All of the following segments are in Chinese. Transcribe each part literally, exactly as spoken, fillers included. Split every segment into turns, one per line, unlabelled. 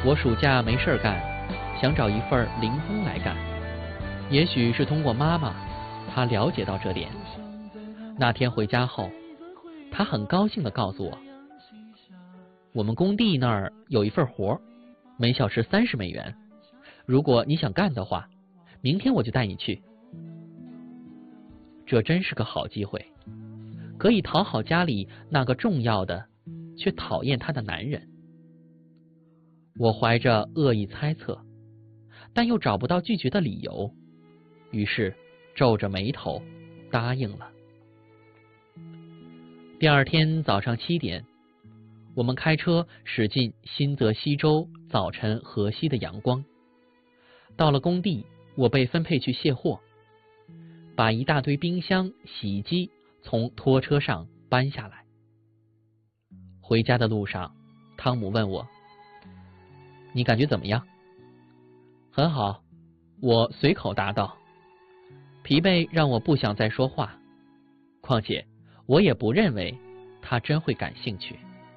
我暑假没事儿干，想找一份零工来干。也许是通过妈妈，她了解到这点。那天回家后，她很高兴地告诉我，我们工地那儿有一份活，每小时三十美元。如果你想干的话，明天我就带你去。这真是个好机会，可以讨好家里那个重要的却讨厌他的男人。我怀着恶意猜测，但又找不到拒绝的理由，于是皱着眉头答应了。第二天早上七点，我们开车驶进新泽西州早晨和煦的阳光。到了工地，我被分配去卸货，把一大堆冰箱、洗衣机从拖车上搬下来。回家的路上，汤姆问我，你感觉怎么样？很好，我随口答道。疲惫让我不想再说话，况且我也不认为他真会感兴趣。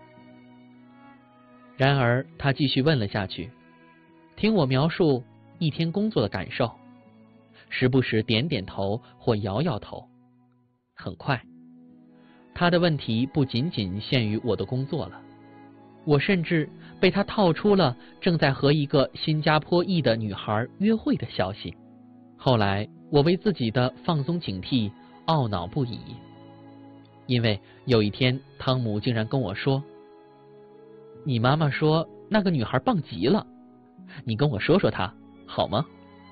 然而他继续问了下去，听我描述一天工作的感受，时不时点点头或摇摇头。很快，他的问题不仅仅限于我的工作了，我甚至被他套出了正在和一个新加坡裔的女孩约会的消息。后来我为自己的放松警惕懊恼不已，因为有一天汤姆竟然跟我说，你妈妈说那个女孩棒极了，你跟我说说她好吗？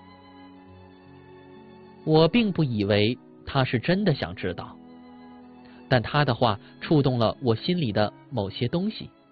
我并不以为他是真的想知道，但他的话触动了我心里的某些东西。